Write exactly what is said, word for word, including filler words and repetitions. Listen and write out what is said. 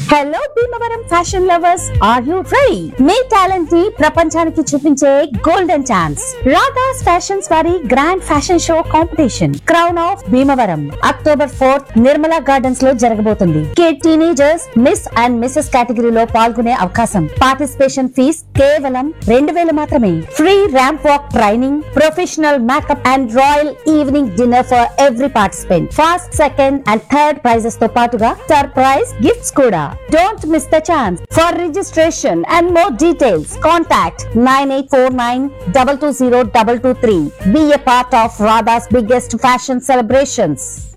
Hello Bhimavaram fashion lovers, are you ready? Me talent ని ప్రపంచానికి చూపించే గోల్డెన్ ఛాన్స్. రాధాస్ ఫ్యాషన్స్ వారి grand fashion show competition crown of Bhimavaram October fourth Nirmala gardens లో జరగబోతుంది. Kid teenagers miss and Mrs కేటగిరీలో పాల్గొనే అవకాశం. పార్టిసిపేషన్ ఫీజ్ కేవలం రెండు వేలు మాత్రమే. Free ramp walk training, professional makeup and royal evening dinner for every participant. First, second and third prices తో పాటుగా సర్ప్రైజ్ గిఫ్ట్స్ కూడా. Don't miss the chance. For registration and more details, contact nine eight four nine two two zero two two three. Be a part of Radha's biggest fashion celebrations.